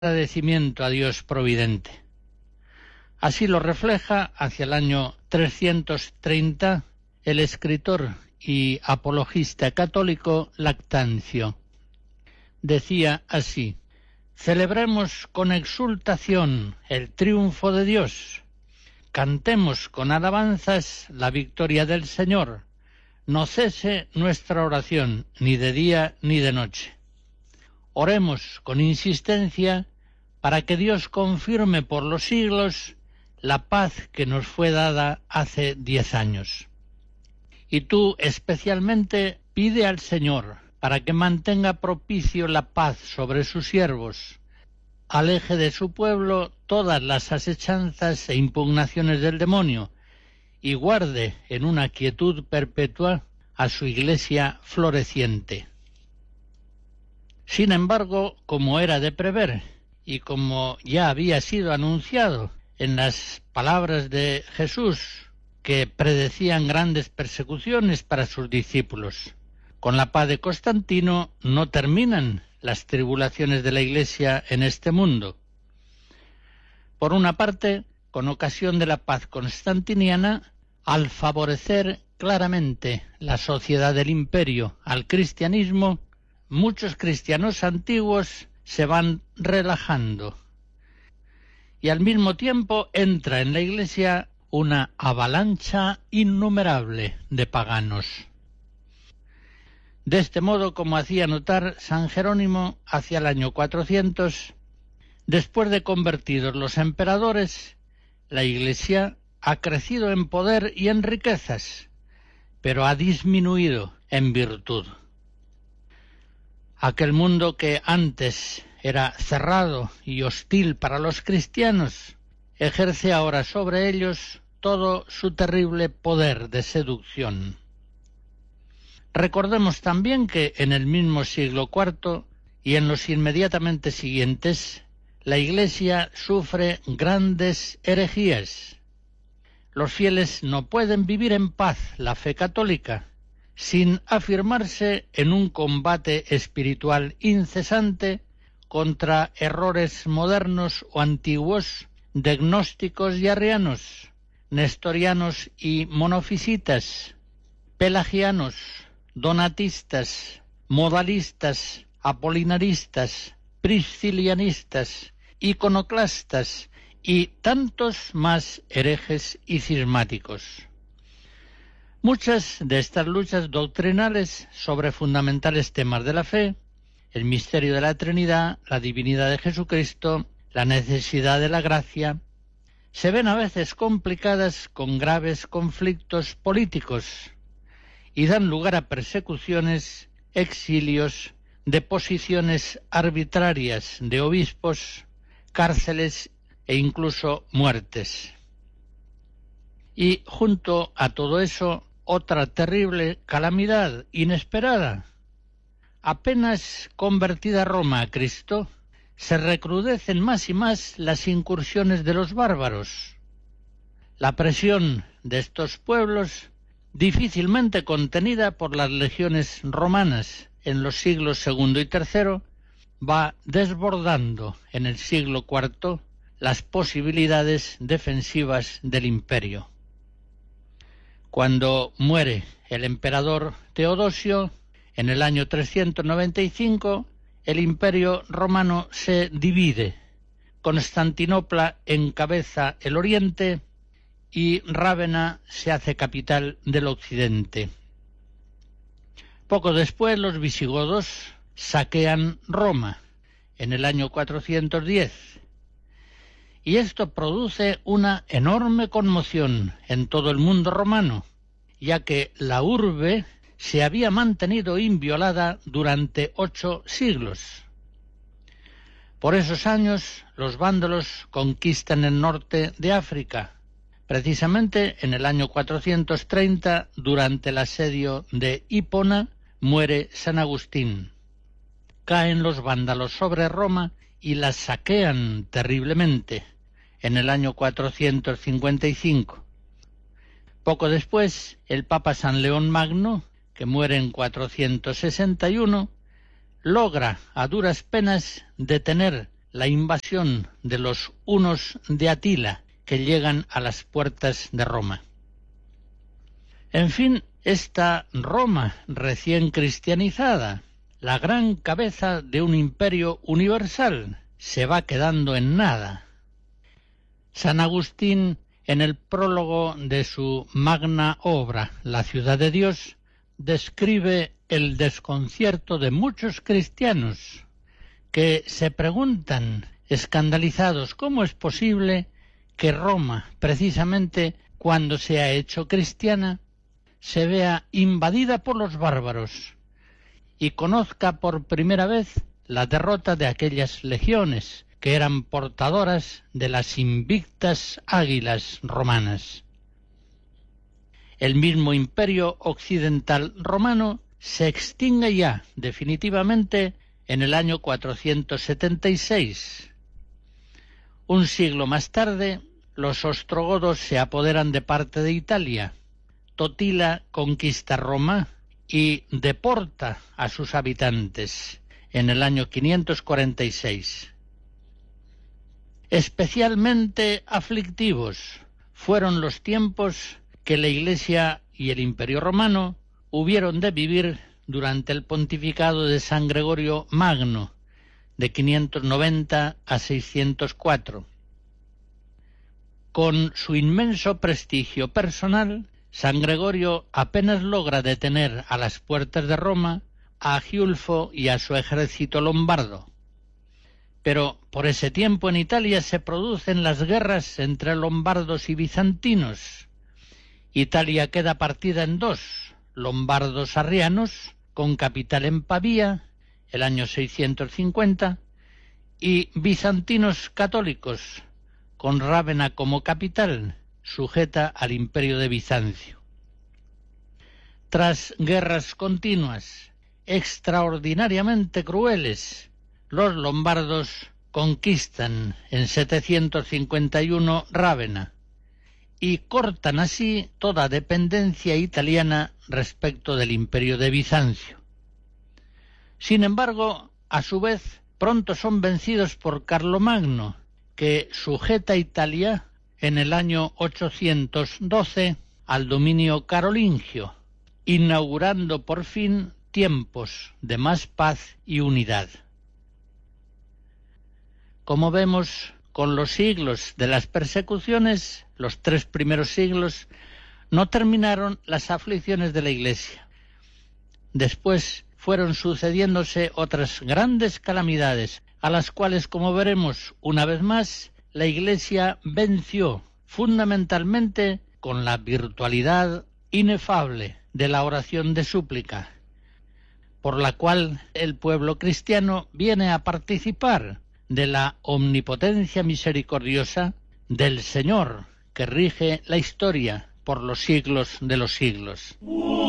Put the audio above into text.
agradecimiento a Dios providente. Así lo refleja hacia el año 330 el escritor y apologista católico Lactancio. Decía así: celebremos con exultación el triunfo de Dios, cantemos con alabanzas la victoria del Señor, no cese nuestra oración ni de día ni de noche. Oremos con insistencia para que Dios confirme por los siglos la paz que nos fue dada hace 10 años. Y tú especialmente pide al Señor para que mantenga propicio la paz sobre sus siervos, aleje de su pueblo todas las asechanzas e impugnaciones del demonio y guarde en una quietud perpetua a su iglesia floreciente. Sin embargo, como era de prever y como ya había sido anunciado en las palabras de Jesús, que predecían grandes persecuciones para sus discípulos, con la paz de Constantino no terminan las tribulaciones de la Iglesia en este mundo. Por una parte, con ocasión de la paz constantiniana, al favorecer claramente la sociedad del imperio al cristianismo, muchos cristianos antiguos se van relajando y al mismo tiempo entra en la Iglesia una avalancha innumerable de paganos. De este modo, como hacía notar San Jerónimo hacia el año 400, después de convertidos los emperadores, la Iglesia ha crecido en poder y en riquezas, pero ha disminuido en virtud. Aquel mundo que antes era cerrado y hostil para los cristianos, ejerce ahora sobre ellos todo su terrible poder de seducción. Recordemos también que en el mismo siglo IV y en los inmediatamente siguientes, la Iglesia sufre grandes herejías. Los fieles no pueden vivir en paz la fe católica sin afirmarse en un combate espiritual incesante contra errores modernos o antiguos de gnósticos y arrianos, nestorianos y monofisitas, pelagianos, donatistas, modalistas, apolinaristas, priscilianistas, iconoclastas y tantos más herejes y cismáticos. Muchas de estas luchas doctrinales sobre fundamentales temas de la fe, el misterio de la Trinidad, la divinidad de Jesucristo, la necesidad de la gracia, se ven a veces complicadas con graves conflictos políticos y dan lugar a persecuciones, exilios, deposiciones arbitrarias de obispos, cárceles e incluso muertes. Y junto a todo eso, otra terrible calamidad inesperada. Apenas convertida Roma a Cristo, se recrudecen más y más las incursiones de los bárbaros. La presión de estos pueblos, difícilmente contenida por las legiones romanas en los siglos II y III, va desbordando en el siglo IV las posibilidades defensivas del imperio. Cuando muere el emperador Teodosio, en el año 395, el imperio romano se divide. Constantinopla encabeza el oriente y Rávena se hace capital del occidente. Poco después los visigodos saquean Roma, en el año 410, y esto produce una enorme conmoción en todo el mundo romano, ya que la urbe se había mantenido inviolada durante 8 siglos. Por esos años, los vándalos conquistan el norte de África, precisamente en el año 430, durante el asedio de Hipona, muere San Agustín. Caen los vándalos sobre Roma y la saquean terriblemente en el año 455. Poco después, el Papa San León Magno, que muere en 461, logra a duras penas detener la invasión de los hunos de Atila, que llegan a las puertas de Roma. En fin, esta Roma recién cristianizada, la gran cabeza de un imperio universal, se va quedando en nada. San Agustín, en el prólogo de su magna obra, La ciudad de Dios, describe el desconcierto de muchos cristianos que se preguntan, escandalizados, ¿cómo es posible que Roma, precisamente cuando se ha hecho cristiana, se vea invadida por los bárbaros y conozca por primera vez la derrota de aquellas legiones que eran portadoras de las invictas águilas romanas? El mismo imperio occidental romano se extingue ya definitivamente en el año 476. Un siglo más tarde, los ostrogodos se apoderan de parte de Italia. Totila conquista Roma y deporta a sus habitantes en el año 546. Especialmente aflictivos fueron los tiempos que la Iglesia y el Imperio Romano hubieron de vivir durante el pontificado de San Gregorio Magno, de 590 a 604. Con su inmenso prestigio personal, San Gregorio apenas logra detener a las puertas de Roma a Giulfo y a su ejército lombardo. Pero por ese tiempo en Italia se producen las guerras entre lombardos y bizantinos. Italia queda partida en dos: lombardos arrianos, con capital en Pavía, el año 650, y bizantinos católicos, con Rávena como capital, sujeta al imperio de Bizancio. Tras guerras continuas, extraordinariamente crueles, los lombardos conquistan en 751 Rávena y cortan así toda dependencia italiana respecto del imperio de Bizancio. Sin embargo, a su vez, pronto son vencidos por Carlomagno, que sujeta a Italia en el año 812 al dominio carolingio, inaugurando por fin tiempos de más paz y unidad. Como vemos, con los siglos de las persecuciones, los 3 primeros siglos, no terminaron las aflicciones de la Iglesia. Después fueron sucediéndose otras grandes calamidades, a las cuales, como veremos una vez más, la Iglesia venció fundamentalmente con la virtualidad inefable de la oración de súplica, por la cual el pueblo cristiano viene a participar de la omnipotencia misericordiosa del Señor, que rige la historia por los siglos de los siglos.